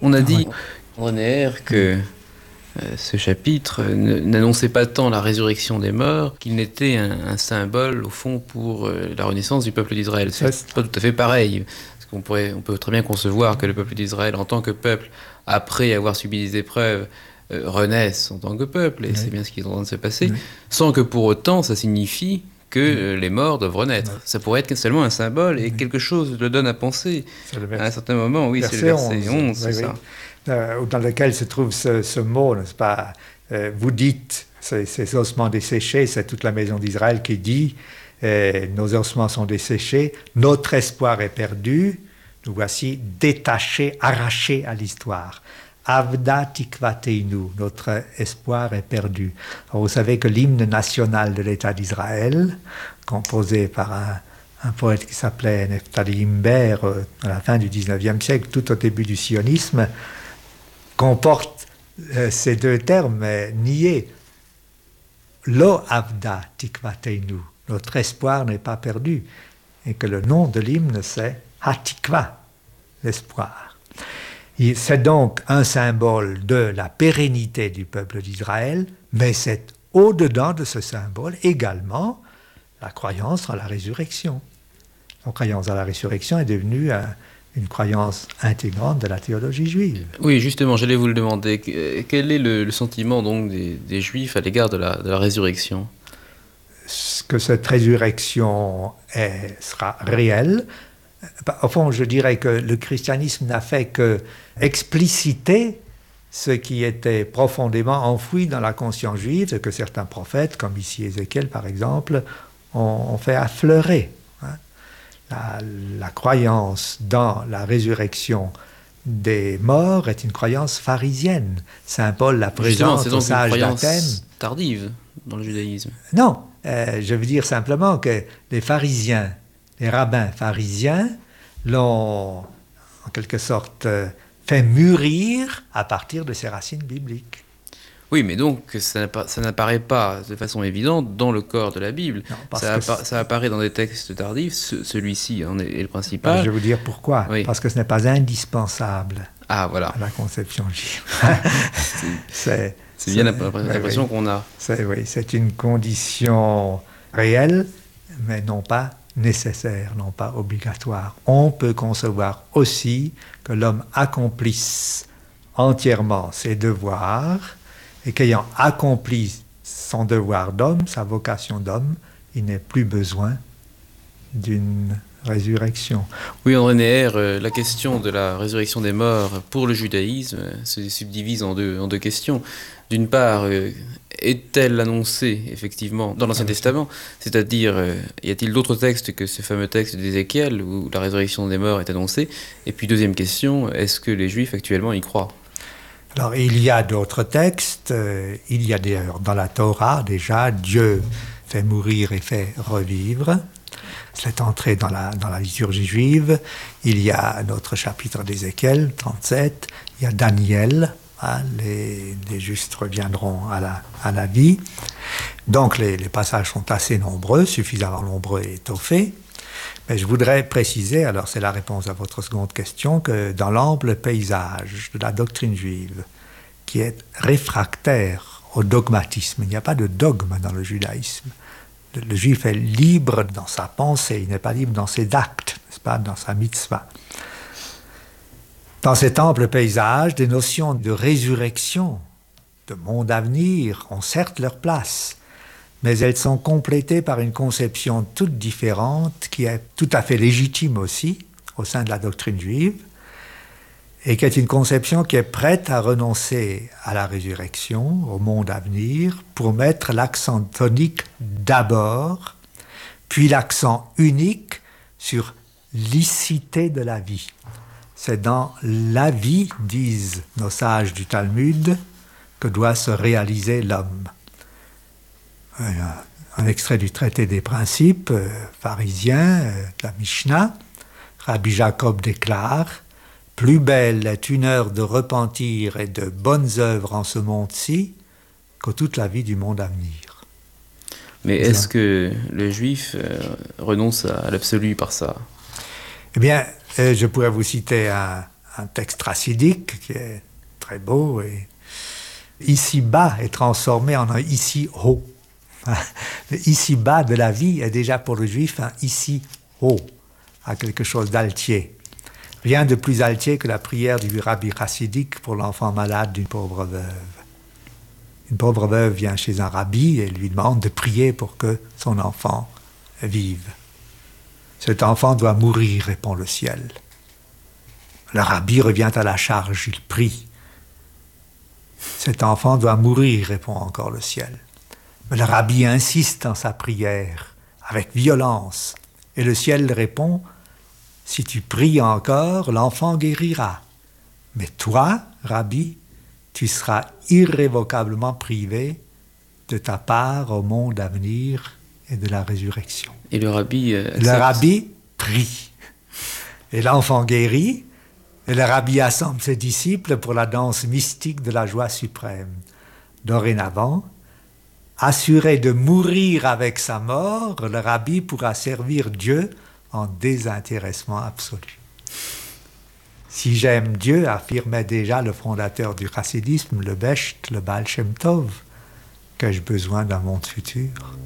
On a dit, René, que ce chapitre n'annonçait pas tant la résurrection des morts qu'il n'était un symbole, au fond, pour la renaissance du peuple d'Israël. C'est pas tout à fait pareil. Parce on peut très bien concevoir que le peuple d'Israël, en tant que peuple, après avoir subi des épreuves, renaisse en tant que peuple, et c'est bien ce qui est en train de se passer, sans que pour autant ça signifie que les morts doivent renaître. Ça pourrait être seulement un symbole, et quelque chose le donne à penser. À un certain moment, oui, c'est le verset 11, c'est ça. Dans lequel se trouve ce mot, n'est-ce pas? Vous dites, ces ossements desséchés, c'est toute la maison d'Israël qui dit, nos ossements sont desséchés, notre espoir est perdu, nous voici détachés, arrachés à l'histoire. Avda tikvateinu, notre espoir est perdu. Alors vous savez que l'hymne national de l'État d'Israël, composé par un poète qui s'appelait Neftali Imber à la fin du 19e siècle, tout au début du sionisme, comporte ces deux termes niés. Lo avda tikvateinu, notre espoir n'est pas perdu. Et que le nom de l'hymne, c'est Hatikva, l'espoir. C'est donc un symbole de la pérennité du peuple d'Israël, mais c'est au-dedans de ce symbole également la croyance en la résurrection. La croyance en la résurrection est devenue une croyance intégrante de la théologie juive. Oui, justement, j'allais vous le demander. Quel est le sentiment donc des Juifs à l'égard de la résurrection ? Que cette résurrection sera réelle. Au fond, je dirais que le christianisme n'a fait que expliciter ce qui était profondément enfoui dans la conscience juive, ce que certains prophètes, comme ici Ézéchiel par exemple, ont fait affleurer. La croyance dans la résurrection des morts est une croyance pharisienne. Saint Paul la présente aux sages d'Athènes. C'est donc une croyance tardive dans le judaïsme. Non, je veux dire simplement que les pharisiens, les rabbins pharisiens l'ont en quelque sorte fait mûrir à partir de ces racines bibliques. Oui, mais donc ça n'apparaît pas de façon évidente dans le corps de la Bible. Non, ça apparaît dans des textes tardifs, celui-ci en est le principal. Je vais vous dire pourquoi. Oui. Parce que ce n'est pas indispensable à la conception juive. c'est bien l'impression qu'on a. C'est une condition réelle, mais non pas nécessaire, non pas obligatoire. On peut concevoir aussi que l'homme accomplisse entièrement ses devoirs et qu'ayant accompli son devoir d'homme, sa vocation d'homme, il n'ait plus besoin d'une résurrection. Oui, André Neher, la question de la résurrection des morts pour le judaïsme se subdivise en deux questions. D'une part, est-elle annoncée effectivement dans l'Ancien Testament ? C'est-à-dire, y a-t-il d'autres textes que ce fameux texte d'Ézéchiel où la résurrection des morts est annoncée ? Et puis deuxième question, est-ce que les Juifs actuellement y croient ? Alors il y a d'autres textes, il y a d'ailleurs dans la Torah déjà, Dieu fait mourir et fait revivre. C'est entré dans la liturgie juive. Il y a notre chapitre d'Ézéchiel 37, il y a Daniel, les justes reviendront à la vie. Donc les passages sont assez nombreux, suffisamment nombreux et étoffés. Mais je voudrais préciser, alors c'est la réponse à votre seconde question, que dans l'ample paysage de la doctrine juive, qui est réfractaire au dogmatisme, il n'y a pas de dogme dans le judaïsme. Le juif est libre dans sa pensée, il n'est pas libre dans ses actes, n'est-ce pas, dans sa mitzvah. Dans cet ample paysage, des notions de résurrection, de monde à venir, ont certes leur place, mais elles sont complétées par une conception toute différente, qui est tout à fait légitime aussi, au sein de la doctrine juive, et qui est une conception qui est prête à renoncer à la résurrection, au monde à venir, pour mettre l'accent tonique d'abord, puis l'accent unique sur l'icité de la vie. C'est dans la vie, disent nos sages du Talmud, que doit se réaliser l'homme. Un extrait du traité des principes pharisien, de la Mishnah, Rabbi Jacob déclare « Plus belle est une heure de repentir et de bonnes œuvres en ce monde-ci que toute la vie du monde à venir. » Mais est-ce que le juif renonce à l'absolu par ça ? Eh bien, je pourrais vous citer un un texte chassidique qui est très beau. Et ici-bas est transformé en un ici-haut. Le ici-bas de la vie est déjà pour le juif un ici-haut, à quelque chose d'altier. Rien de plus altier que la prière du rabbi chassidique pour l'enfant malade d'une pauvre veuve. Une pauvre veuve vient chez un rabbi et lui demande de prier pour que son enfant vive. Cet enfant doit mourir, répond le ciel. Le rabbi revient à la charge, il prie. Cet enfant doit mourir, répond encore le ciel. Mais le rabbi insiste dans sa prière, avec violence, et le ciel répond, « Si tu pries encore, l'enfant guérira. Mais toi, rabbi, tu seras irrévocablement privé de ta part au monde à venir et de la résurrection. » Et le rabbi Le rabbi prie. Et l'enfant guérit, et le rabbi assemble ses disciples pour la danse mystique de la joie suprême. Dorénavant, assuré de mourir avec sa mort, le rabbi pourra servir Dieu en désintéressement absolu. Si j'aime Dieu, affirmait déjà le fondateur du chassidisme, le Besht, le Baal Shem Tov, qu'ai-je besoin d'un monde futur ?